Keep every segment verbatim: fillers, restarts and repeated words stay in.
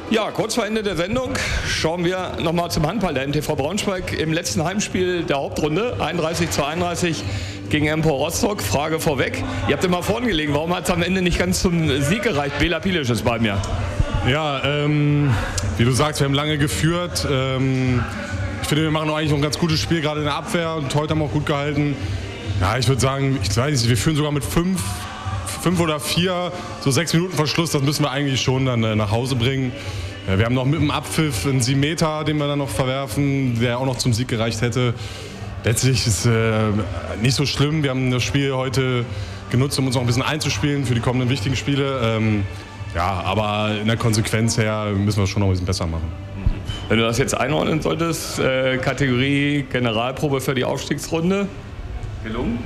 Ja, kurz vor Ende der Sendung schauen wir nochmal zum Handball. Der M T V Braunschweig im letzten Heimspiel der Hauptrunde, einunddreißig zu einunddreißig gegen Empor Rostock. Frage vorweg, ihr habt immer vorne gelegen, warum hat es am Ende nicht ganz zum Sieg gereicht? Bela Pilic ist bei mir. Ja, ähm, wie du sagst, wir haben lange geführt. Ähm, ich finde, wir machen auch eigentlich noch ein ganz gutes Spiel, gerade in der Abwehr, und heute haben wir auch gut gehalten. Ja, ich würde sagen, ich weiß nicht, wir führen sogar mit fünf, fünf oder vier, so sechs Minuten vor Schluss, das müssen wir eigentlich schon dann äh, nach Hause bringen. Ja, wir haben noch mit dem Abpfiff einen sieben Meter, den wir dann noch verwerfen, der auch noch zum Sieg gereicht hätte. Letztlich ist es äh, nicht so schlimm. Wir haben das Spiel heute genutzt, um uns noch ein bisschen einzuspielen für die kommenden wichtigen Spiele. Ähm, ja, aber in der Konsequenz her müssen wir es schon noch ein bisschen besser machen. Wenn du das jetzt einordnen solltest, äh, Kategorie Generalprobe für die Aufstiegsrunde, gelungen?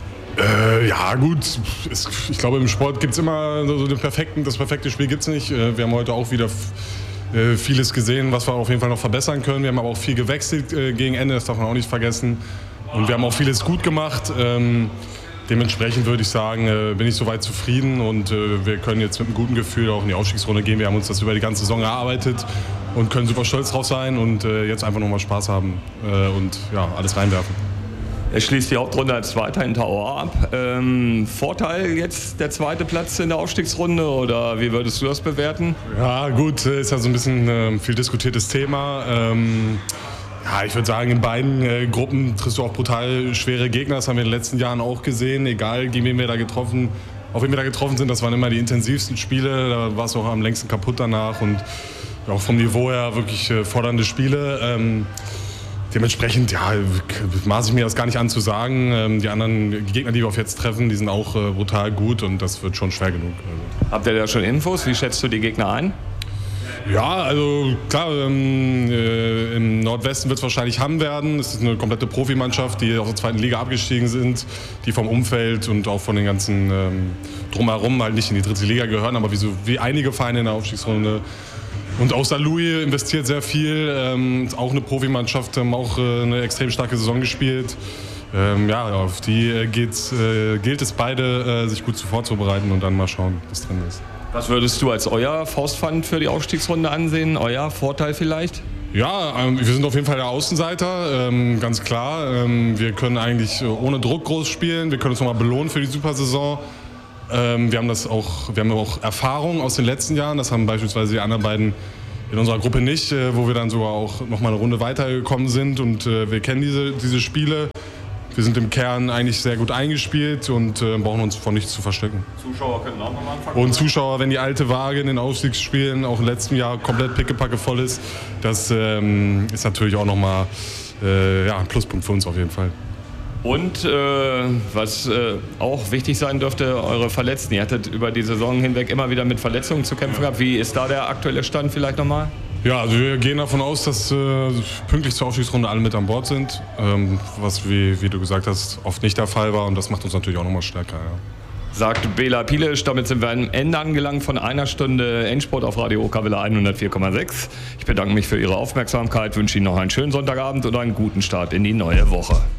Äh, ja gut, es, ich glaube im Sport gibt es immer so den perfekten, das perfekte Spiel gibt es nicht. Äh, wir haben heute auch wieder äh, vieles gesehen, was wir auf jeden Fall noch verbessern können. Wir haben aber auch viel gewechselt äh, gegen Ende, das darf man auch nicht vergessen. Und wir haben auch vieles gut gemacht. Ähm, dementsprechend würde ich sagen, äh, bin ich soweit zufrieden und äh, wir können jetzt mit einem guten Gefühl auch in die Aufstiegsrunde gehen. Wir haben uns das über die ganze Saison erarbeitet und können super stolz drauf sein und äh, jetzt einfach nochmal Spaß haben äh, und ja, alles reinwerfen. Er schließt die Hauptrunde als Zweiter hinter Auer ab. Ähm, Vorteil jetzt der zweite Platz in der Aufstiegsrunde oder wie würdest du das bewerten? Ja gut, ist ja so ein bisschen äh, viel diskutiertes Thema. Ähm, ja, ich würde sagen, in beiden äh, Gruppen triffst du auch brutal schwere Gegner. Das haben wir in den letzten Jahren auch gesehen. Egal, gegen wen wir da getroffen, auf wen wir da getroffen sind, das waren immer die intensivsten Spiele. Da war es auch am längsten kaputt danach und auch vom Niveau her wirklich äh, fordernde Spiele. Ähm, Dementsprechend, ja, maße ich mir das gar nicht an zu sagen. Die anderen die Gegner, die wir auf jetzt treffen, die sind auch äh, brutal gut und das wird schon schwer genug. Also. Habt ihr da schon Infos? Wie schätzt du die Gegner ein? Ja, also klar, ähm, äh, im Nordwesten wird es wahrscheinlich Hamm werden. Es ist eine komplette Profimannschaft, die aus der zweiten Liga abgestiegen sind, die vom Umfeld und auch von den ganzen ähm, Drumherum halt nicht in die dritte Liga gehören, aber wie, so, wie einige Vereine in der Aufstiegsrunde. Und auch Saarlouis investiert sehr viel, ähm, ist auch eine Profimannschaft, haben auch äh, eine extrem starke Saison gespielt. Ähm, ja, auf die äh, geht's, äh, gilt es beide, äh, sich gut vorzubereiten und dann mal schauen, was drin ist. Was würdest du als euer Faustpfand für die Aufstiegsrunde ansehen? Euer Vorteil vielleicht? Ja, ähm, wir sind auf jeden Fall der Außenseiter, ähm, ganz klar. Ähm, wir können eigentlich ohne Druck groß spielen, wir können uns nochmal belohnen für die Supersaison. Ähm, wir haben das auch, wir haben auch Erfahrung aus den letzten Jahren, das haben beispielsweise die anderen beiden in unserer Gruppe nicht, äh, wo wir dann sogar auch noch mal eine Runde weitergekommen sind und äh, wir kennen diese, diese Spiele. Wir sind im Kern eigentlich sehr gut eingespielt und äh, brauchen uns vor nichts zu verstecken. Zuschauer können auch nochmal anfangen. Und Zuschauer, wenn die alte Waage in den Aufstiegsspielen auch im letzten Jahr komplett pickepacke voll ist, das ähm, ist natürlich auch nochmal äh, ja, ein Pluspunkt für uns auf jeden Fall. Und äh, was äh, auch wichtig sein dürfte, eure Verletzten. Ihr hattet über die Saison hinweg immer wieder mit Verletzungen zu kämpfen gehabt. Wie ist da der aktuelle Stand vielleicht nochmal? Ja, also wir gehen davon aus, dass äh, pünktlich zur Aufstiegsrunde alle mit an Bord sind. Ähm, was, wie, wie du gesagt hast, oft nicht der Fall war. Und das macht uns natürlich auch nochmal stärker. Ja. Sagt Bela Pilic. Damit sind wir am Ende angelangt von einer Stunde Endsport auf Radio Okerwelle hundertvier Komma sechs. Ich bedanke mich für Ihre Aufmerksamkeit, wünsche Ihnen noch einen schönen Sonntagabend und einen guten Start in die neue Woche.